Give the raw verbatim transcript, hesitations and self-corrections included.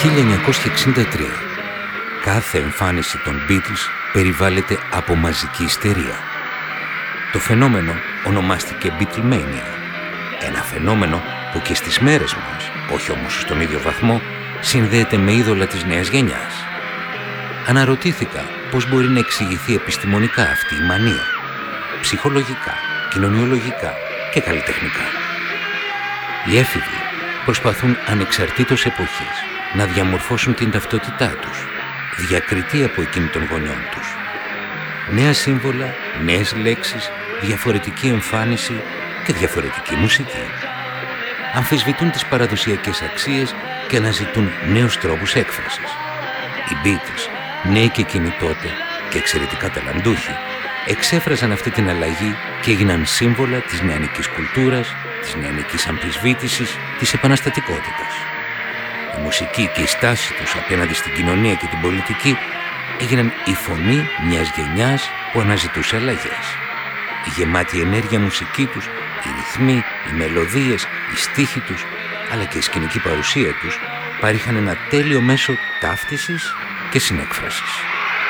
χίλια εννιακόσια εξήντα τρία. Κάθε εμφάνιση των Beatles περιβάλλεται από μαζική ιστερία. Το φαινόμενο ονομάστηκε Beatlemania. Ένα φαινόμενο που και στις μέρες μας, όχι όμως στον ίδιο βαθμό, συνδέεται με είδωλα της νέας γενιάς. Αναρωτήθηκα πώς μπορεί να εξηγηθεί επιστημονικά αυτή η μανία, ψυχολογικά, κοινωνιολογικά και καλλιτεχνικά. Οι έφηβοι προσπαθούν ανεξαρτήτως εποχής να διαμορφώσουν την ταυτότητά τους, διακριτή από εκείνη των γονιών τους. Νέα σύμβολα, νέες λέξεις, διαφορετική εμφάνιση και διαφορετική μουσική. Αμφισβητούν τις παραδοσιακές αξίες και αναζητούν νέους τρόπους έκφρασης. Οι Beatles, νέοι και εκείνοι τότε και εξαιρετικά ταλαντούχοι, εξέφραζαν αυτή την αλλαγή και έγιναν σύμβολα της νεανικής κουλτούρας, της νεανικής αμφισβήτησης, της επαναστατικότητας. Η μουσική και η στάση τους απέναντι στην κοινωνία και την πολιτική έγιναν η φωνή μιας γενιάς που αναζητούσε αλλαγές. Η γεμάτη ενέργεια μουσική τους, οι ρυθμοί, οι μελωδίες, οι στίχοι τους, αλλά και η σκηνική παρουσία τους παρήχαν ένα τέλειο μέσο ταύτισης και συνέκφρασης.